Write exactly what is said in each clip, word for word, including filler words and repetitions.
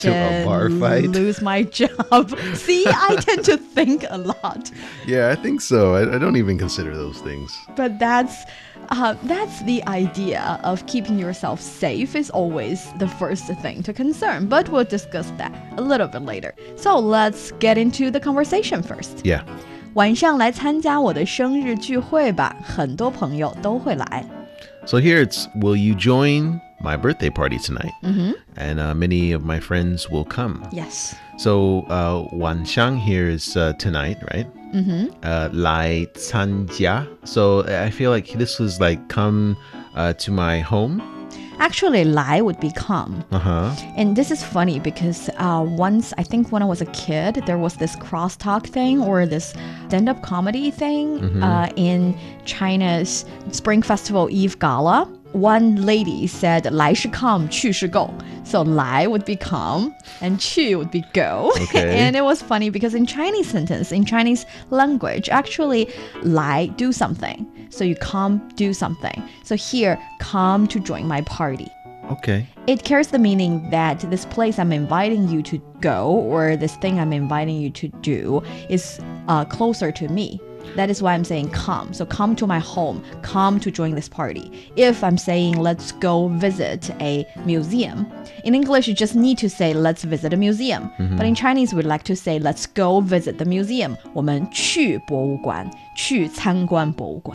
to a bar fight? Lose my job. See, I tend to think a lot. Yeah, I think so. I, I don't even consider those things. But that's uh, that's the idea of keeping yourself safe is always the first thing to concern. But we'll discuss that a little bit later. So let's get into the conversation first. Yeah. 晚上来参加我的生日聚会吧，很多朋友都会来。 So here it's, will you join my birthday party tonight? Mm-hmm. And uh, many of my friends will come. Yes. So uh, 晚上 here is uh, tonight, right? Mm-hmm. Uh, 来参加. So I feel like this was like come uh, to my home. Actually, 来 would be come. Uh-huh. And this is funny because uh, once, I think when I was a kid, there was this crosstalk thing or this stand-up comedy thing Mm-hmm. uh, in China's Spring Festival Eve Gala. One lady said 来是 come, 去是 go. So 来 would be come and 去 would be go. Okay. And it was funny because in Chinese sentence, in Chinese language, actually 来 do something. So you come do something. So here, come to join my party. Okay. It carries the meaning that this place I'm inviting you to go or this thing I'm inviting you to do is uh, closer to me. That is why I'm saying come. So come to my home, come to join this party. If I'm saying let's go visit a museum, in English you just need to say let's visit a museum. Mm-hmm. But in Chinese we'd like to say let's go visit the museum. 我们去博物馆，去参观博物馆.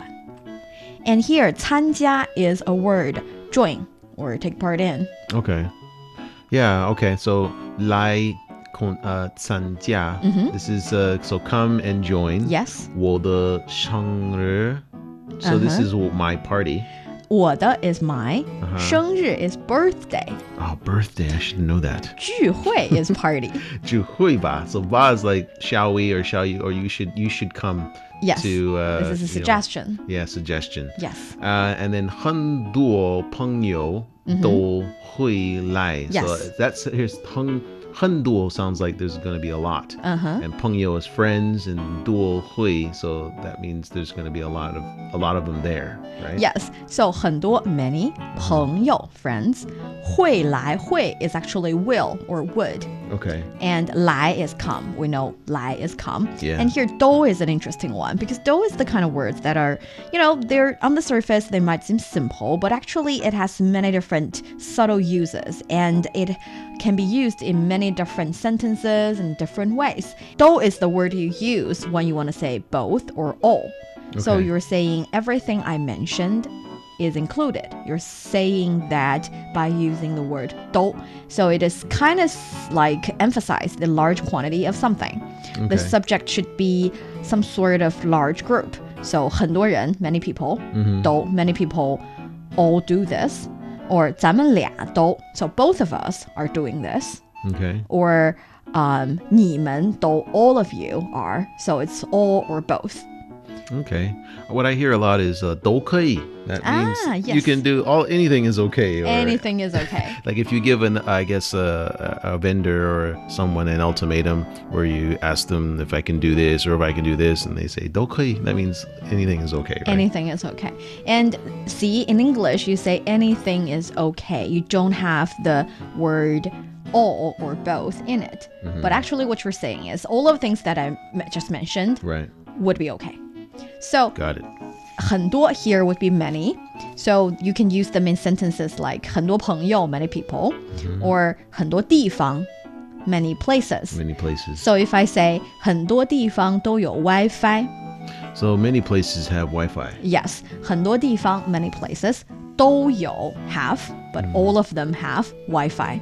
And here 参加 is a word, join or take part in. Okay. Yeah, okay. So 来 uh, 参加. Mhm. This is uh, so come and join. Yes. 我的生日. So this Uh-huh. is my party. 我的 is my, Uh-huh. 生日 is birthday, Oh, birthday. I should know that. 聚会 is party. 聚会吧. So ba is like shall we or shall you or you should you should come Yes. to uh, This is a you know, suggestion. yeah, suggestion. Yes. Uh, and then 很多朋友都会来. So Yes. that's here's 很很多 sounds like there's going to be a lot. Uh-huh. And 朋友 is friends and 多会, so that means there's going to be a lot of a lot of them there, right? Yes. So 很多 many 朋友 friends 会来会 is actually will or would. Okay. And 来 is come. We know 来 is come. Yeah. And here 都 is an interesting one because 都 is the kind of words that are, you know, they're on the surface, they might seem simple, but actually it has many different subtle uses and it can be used in many different sentences and different ways. 都 is the word you use when you want to say both or all. So Okay. you're saying everything I mentioned is included. You're saying that by using the word 都. So it is kind of like emphasize the large quantity of something. The Okay. subject should be some sort of large group. So 很多人 many people, 都 many people all do this. Or 咱们俩都 so both of us are doing this. Okay. Or um, 你们都 all of you are. So it's all or both. Okay. What I hear a lot is uh, 都可以. That means Ah, you yes. can do all anything is okay. Or, Anything is okay. Like if you give an, I guess, a, a vendor or someone an ultimatum where you ask them if I can do this or if I can do this, and they say 都可以, that means anything is okay, right? Anything is okay. And see, in English, you say anything is okay. You don't have the word all or both in it. But actually what you're saying is all of the things that I m- just mentioned Right. would be okay. So Got it. 很多 here would be many. So you can use them in sentences like 很多朋友 many people, or 很多地方 many places. Many places. So if I say 很多地方都有 Wi-Fi, So many places have Wi-Fi. yes, 很多地方 many places 都有 have, but all of them have Wi-Fi.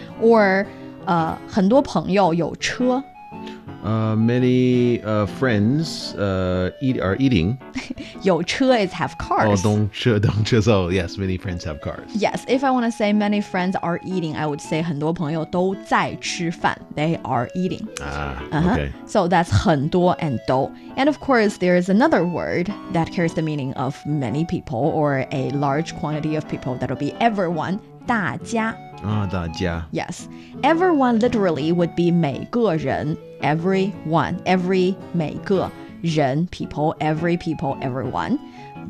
Or 呃很多朋友有车 Uh, many uh, friends uh, eat are eating. 有车 is have Oh, cars. don't don't just oh yes, many friends have cars. Yes, if I want to say many friends are eating, I would say 很多朋友都在吃饭. They are eating. Ah, Uh-huh. okay. So that's 很多 and 都. And of course, there is another word that carries the meaning of many people or a large quantity of people. That'll be everyone. 大家. Ah, 大家. Yes. Everyone literally would be 每个人. Everyone. Every 每个人 people. Every people. Everyone.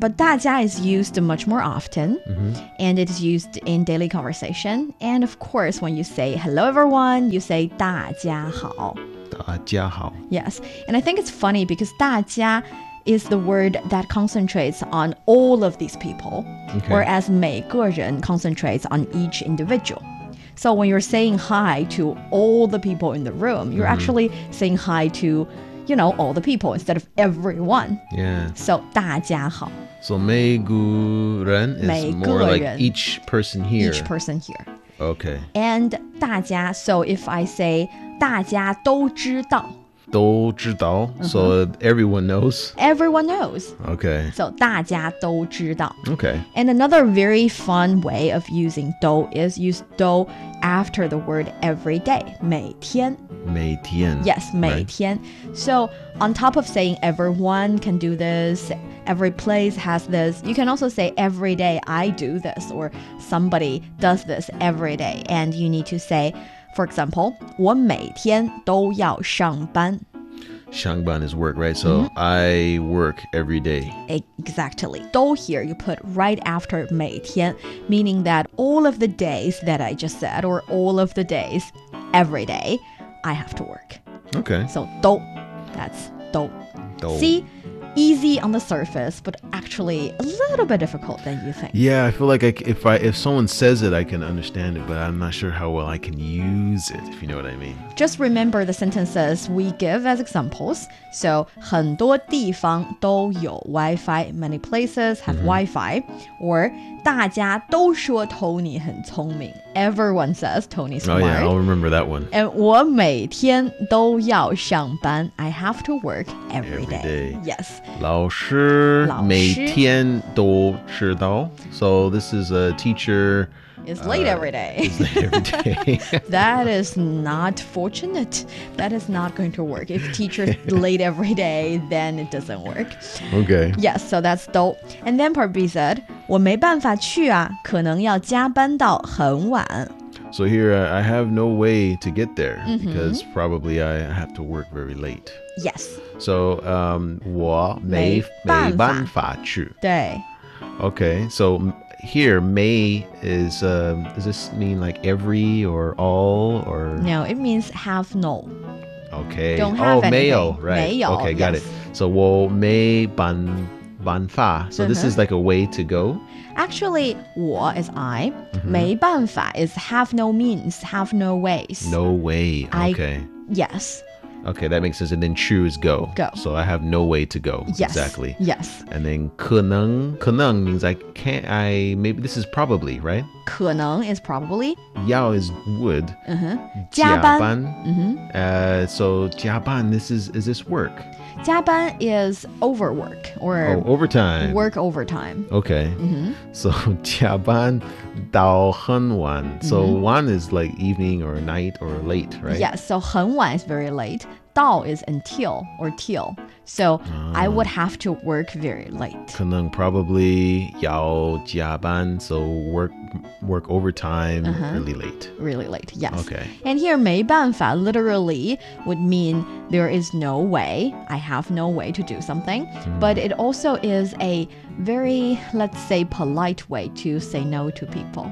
but 大家 is used much more often, Mm-hmm. and it is used in daily conversation. And of course, when you say hello everyone, you say 大家好. 大家好. Yes, and I think it's funny because 大家 is the word that concentrates on all of these people, Okay. whereas 每个人 concentrates on each individual. So when you're saying hi to all the people in the room, you're actually saying hi to, you know, all the people instead of everyone. Yeah. So 大家好, So 每个人 is 每个 more like 人 each person here. each person here. Okay. And 大家, so if I say 大家都知道, 都知道. So everyone knows. everyone knows. Okay. So 大家都知道. Okay. And another very fun way of using 都 is use 都 after the word every day. 每天. 每天. Yes, 每天. Right. So on top of saying everyone can do this, every place has this, you can also say every day I do this, or somebody does this every day. And you need to say, for example, 我每天都要上班. 上班 is work, right? So I work every day. Exactly. 都 here you put right after 每天, meaning that all of the days that I just said, or all of the days, every day, I have to work. Okay. So 都, that's 都. 都. See, easy on the surface, but actually a little bit difficult than you think. Yeah, I feel like I c if I if someone says it, I can understand it, but I'm not sure how well I can use it, if you know what I mean. Just remember the sentences we give as examples. So 很多地方都有 Wi-Fi. Many places have Wi-Fi. Or 大家都说 Tony 很聪明. Everyone says Tony's Oh smart. yeah, I'll remember that one. And 我每天都要上班. I have to work every Every day. day. Yes. 老师老师每天都知道. So this is a teacher. It's late every day. Is late every day. That is not fortunate. That is not going to work. If teacher's late every day, then it doesn't work. Okay. Yes, so that's 都. And then part B said, 我没办法去啊，可能要加班到很晚. So here uh, I have no way to get there because probably I have to work very late. Yes. So um 我没没办法。 没办法去. 对. Okay. So m- here may is um does this mean like every or all or No, it means have no. okay. Don't have oh, 没有, anything. right. 没有, okay, got yes. it. So 我没办办法. So this Mhm. is like a way to go. Actually, 我 is I. 没办法 is have no means, have no ways. No way. I- Okay. Yes. Okay, that makes sense. And then choose go. Go. So I have no way to go. Yes. Exactly. Yes. And then 可能,可能 means I can't, I, maybe this is probably, right? 可能 is probably. 要 is would. Uh-huh. 加班. 加班. Uh, so 加班, this is, is this work? 加班 is overwork or Oh, overtime. work overtime. Okay. So 加班到很晚. So one is like evening or night or late, right? Yes, so 很晚 is very late. 到 is until or till. So I would have to work very late. 可能 probably 要加班, so work work overtime really late. Really late, yes. Okay. And here 没办法 literally would mean there is no way. I have no way to do something. But it also is a very, let's say, polite way to say no to people.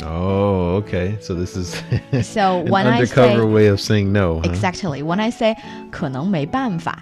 Oh, okay. So this is So an when I undercover say way of saying no. Huh? exactly, when I say 可能没办法,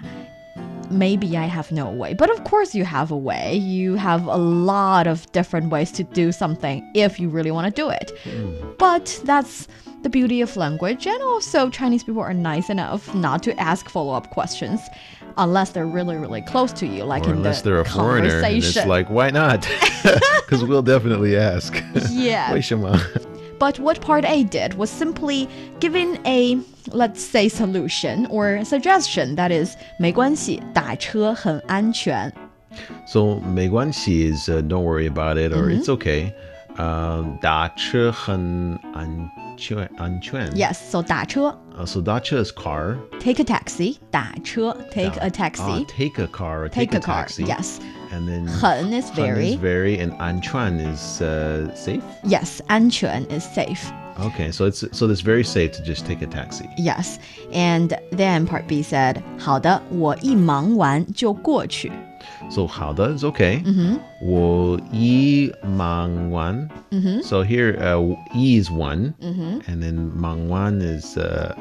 maybe I have no way. But of course you have a way. You have a lot of different ways to do something if you really want to do it. But that's the beauty of language. And also Chinese people are nice enough not to ask follow-up questions unless they're really, really close to you, like Or in unless the they're a foreigner, and it's conversation. like, why not? Because we'll definitely ask. Yeah. 为什么? But what part A did was simply giving a, let's say, solution or suggestion. That is, 没关系，打车很安全. So 没关系 is uh, don't worry about it or it's okay. Um, 打车很安全,安全. Yes, so 打车, Uh, so 打车 is car. take a taxi. 打车, take a taxi. Ah, take a car or take, take, a car, taxi. yes. And then 很 is 很 very. is very and 安全 is uh, safe. Yes, 安全 is safe. Okay, so it's so it's very safe to just take a taxi. Yes. And then part B said, 好的，我一忙完就过去. So 好的 is okay. 我已忙完. So here, uh, 已 is one, and then 忙完 is uh,